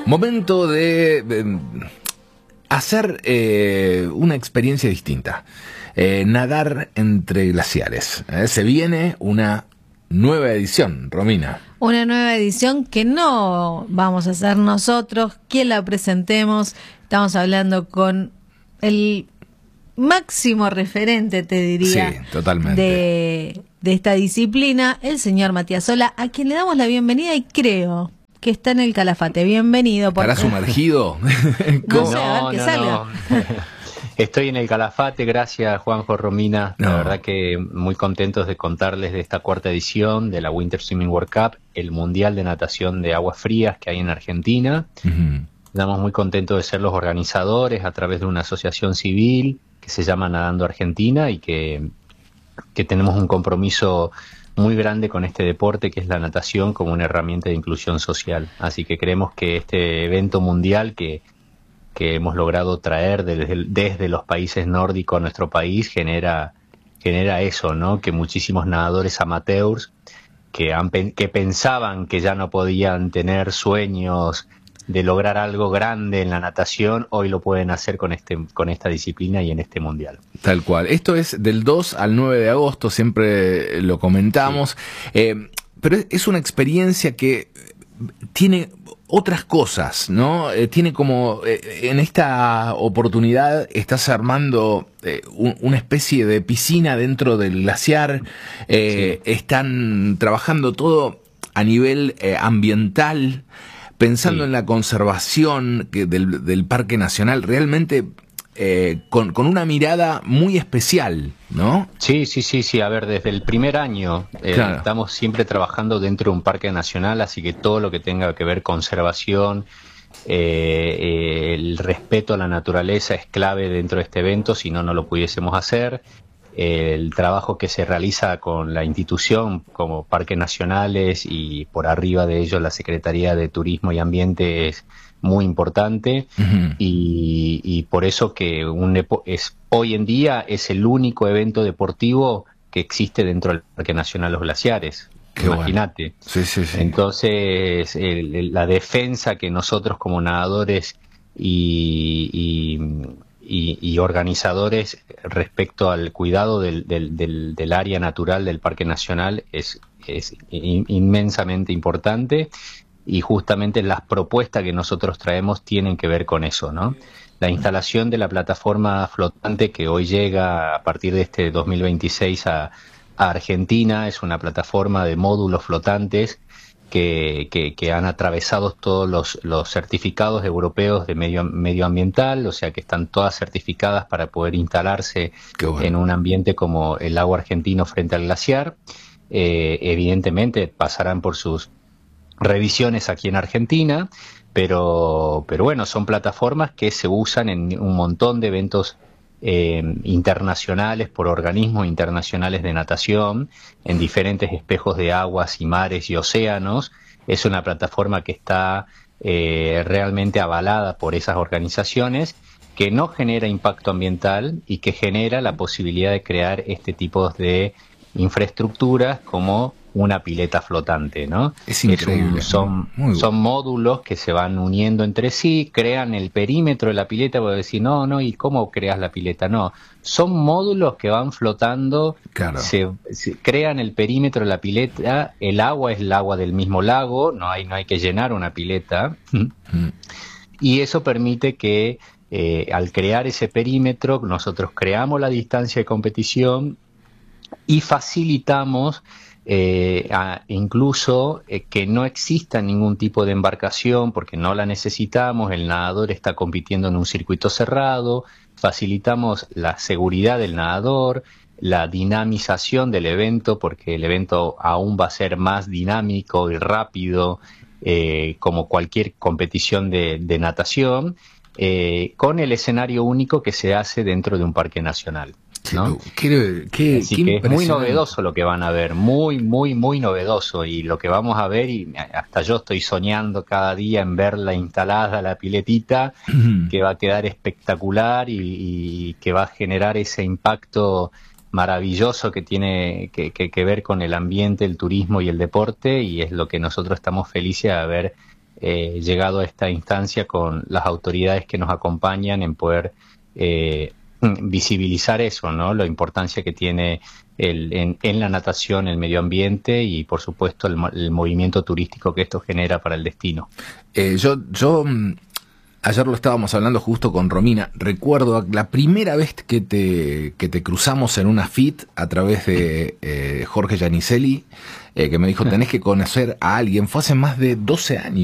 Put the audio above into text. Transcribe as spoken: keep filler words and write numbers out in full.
Momento de, de hacer eh, una experiencia distinta. Eh, nadar entre glaciares. Eh, se viene una nueva edición, Romina. Una nueva edición que no vamos a hacer nosotros, quien la presentemos. Estamos hablando con el máximo referente, te diría, sí, totalmente. de, de esta disciplina, el señor Matías Sola, a quien le damos la bienvenida y creo que está en el Calafate. Bienvenido. ¿Estará sumergido? No sé, a ver que no, salga. no. Estoy en el Calafate, gracias Juanjo, Romina. No. La verdad que muy contentos de contarles de esta cuarta edición de la Winter Swimming World Cup, el Mundial de Natación de Aguas Frías que hay en Argentina. Uh-huh. Estamos muy contentos de ser los organizadores a través de una asociación civil que se llama Nadando Argentina y que, que tenemos un compromiso muy grande con este deporte que es la natación como una herramienta de inclusión social. Así que creemos que este evento mundial que, que hemos logrado traer desde, desde los países nórdicos a nuestro país genera, genera eso, ¿no? Que muchísimos nadadores amateurs que, han, que pensaban que ya no podían tener sueños de lograr algo grande en la natación, hoy lo pueden hacer con este con esta disciplina y en este mundial. Tal cual. Esto es del dos al nueve de agosto, siempre lo comentamos, sí. eh, pero es una experiencia que tiene otras cosas, ¿no? Eh, tiene como, eh, en esta oportunidad estás armando eh, un, una especie de piscina dentro del glaciar, eh, sí. Están trabajando todo a nivel eh, ambiental, pensando sí. en la conservación que del, del Parque Nacional, realmente eh, con, con una mirada muy especial, ¿no? Sí, sí, sí, sí. A ver, desde el primer año eh, claro. estamos siempre trabajando dentro de un Parque Nacional, así que todo lo que tenga que ver conservación, eh, eh, el respeto a la naturaleza es clave dentro de este evento, si no, no lo pudiésemos hacer. El trabajo que se realiza con la institución como parques nacionales y por arriba de ello la Secretaría de Turismo y Ambiente es muy importante. Uh-huh. y, y por eso que un es hoy en día es el único evento deportivo que existe dentro del Parque Nacional Los Glaciares. Qué imagínate. Bueno. Sí, sí, sí. Entonces el, el, la defensa que nosotros como nadadores y, y Y, y organizadores respecto al cuidado del, del, del, del área natural del Parque Nacional es, es in, inmensamente importante y justamente las propuestas que nosotros traemos tienen que ver con eso, ¿no? La instalación de la plataforma flotante que hoy llega a partir de este dos mil veintiséis a, a Argentina es una plataforma de módulos flotantes Que, que, que han atravesado todos los, los certificados europeos de medio medioambiental, o sea que están todas certificadas para poder instalarse bueno. en un ambiente como el lago argentino frente al glaciar. Eh, evidentemente pasarán por sus revisiones aquí en Argentina, pero, pero bueno, son plataformas que se usan en un montón de eventos Eh, internacionales por organismos internacionales de natación en diferentes espejos de aguas y mares y océanos. Es una plataforma que está eh, realmente avalada por esas organizaciones, que no genera impacto ambiental y que genera la posibilidad de crear este tipo de infraestructuras como una pileta flotante, ¿no? Es increíble. Es un, son, Muy son módulos que se van uniendo entre sí, crean el perímetro de la pileta, porque decir, no, no, ¿y cómo creas la pileta? No, son módulos que van flotando, claro. se, se crean el perímetro de la pileta, el agua es el agua del mismo lago, no hay, no hay que llenar una pileta, mm. y eso permite que eh, al crear ese perímetro, nosotros creamos la distancia de competición y facilitamos Eh, a, incluso eh, que no exista ningún tipo de embarcación porque no la necesitamos, el nadador está compitiendo en un circuito cerrado, facilitamos la seguridad del nadador, la dinamización del evento porque el evento aún va a ser más dinámico y rápido eh, como cualquier competición de, de natación, eh, con el escenario único que se hace dentro de un parque nacional, ¿no? Qué, qué, Así qué que es muy novedoso lo que van a ver, muy, muy, muy novedoso, y lo que vamos a ver, y hasta yo estoy soñando cada día en verla instalada, la piletita, que va a quedar espectacular y, y que va a generar ese impacto maravilloso que tiene que, que, que ver con el ambiente, el turismo y el deporte, y es lo que nosotros estamos felices de haber eh, llegado a esta instancia con las autoridades que nos acompañan en poder eh, visibilizar eso, ¿no? La importancia que tiene el, en, en la natación, el medio ambiente y, por supuesto, el, el movimiento turístico que esto genera para el destino. Eh, yo, yo ayer lo estábamos hablando justo con Romina. Recuerdo la primera vez que te, que te cruzamos en una F I T a través de eh, Jorge Giannicelli, eh, que me dijo, tenés que conocer a alguien. Fue hace más de doce años.